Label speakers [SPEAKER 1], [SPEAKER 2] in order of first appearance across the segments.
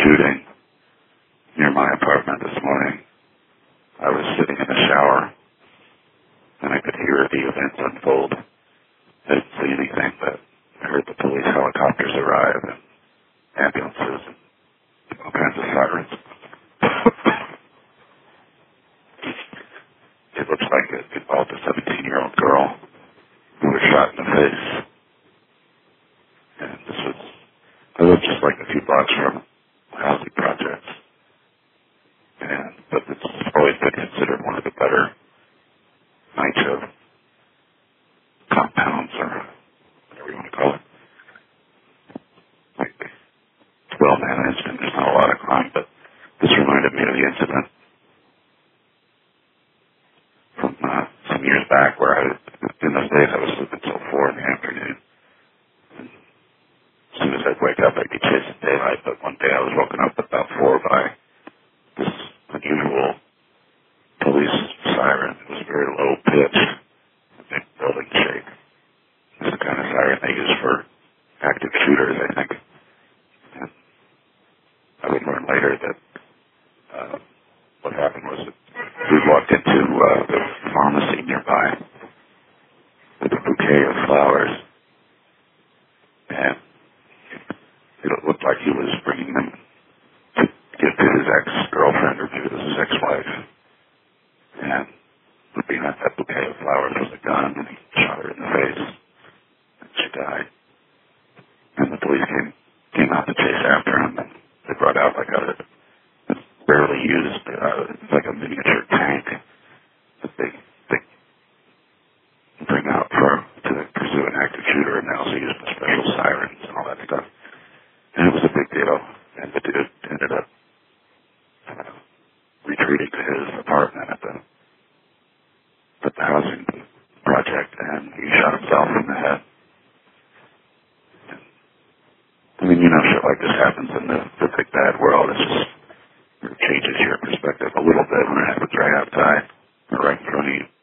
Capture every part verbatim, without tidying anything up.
[SPEAKER 1] shooting near my apartment this morning. I was sitting in the shower, and I could hear the events unfold. I didn't see anything, but I heard the police helicopters arrive, and ambulances, and all kinds of sirens. It looks like it involved a seventeen-year-old girl who was shot in the face. And this was, I live just like a few blocks from housing projects. And, but it's always been considered one of the better NYCHA compounds, or whatever you want to call it. Like, it's well managed and there's not a lot of crime, but this reminded me of the incident from uh, some years back where I, in those days I was sleeping until four in the afternoon. And as soon as I'd wake up, I'd be chasing daylight, but one day I was woken up at about four by this unusual police siren. It was very low pitched, a big building shake. It's the kind of siren they use for active shooters, I think. And I would learn later that uh, what happened was that we walked into uh, the pharmacy nearby with a bouquet of flowers, and it looked like he was bringing them to give to his ex-girlfriend, or maybe it was his ex-wife. And behind that bouquet of flowers was a gun, and he shot her in the face, and she died. And the police came came out to chase after him, and they brought out like a rarely used, uh, it's like a miniature tank that they, they bring out for to pursue an active shooter, and they also use the special sirens and all that stuff. And it was a big deal, and the dude ended up uh, retreating to his apartment at the at the housing project, and he shot himself in the head. I mean, you know, shit like this happens in the, the big bad world. It's just, it changes your perspective a little bit when it happens right outside or right in front of you.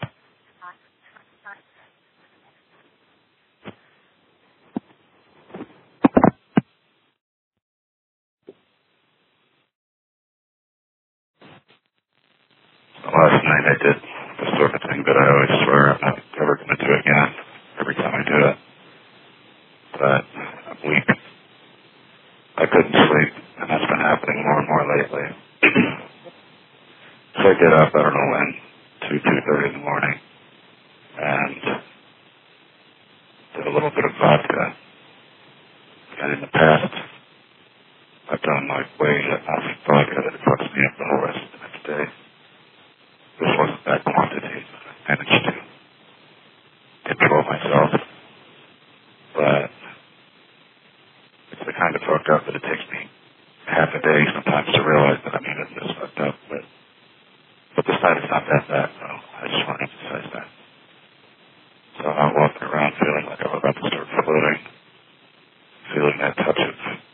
[SPEAKER 1] So last night I did the sort of thing that I always swear I'm not ever going to do again every time I do it. But I'm weak. I couldn't sleep, and that's been happening more and more lately. So I get up, I don't know when, two, two thirty in the morning, and did a little bit of vodka. And in the past, I've done like way enough vodka that it fucks me up the whole rest of the next day. This wasn't that quantity. I managed to control myself. But it's the kind of fucked up that it takes me half a day sometimes to realize that I'm even this fucked up. But, but this time it's not that bad, so I just want to emphasize that. So I'm walking around feeling like I'm about to start floating, feeling that touch of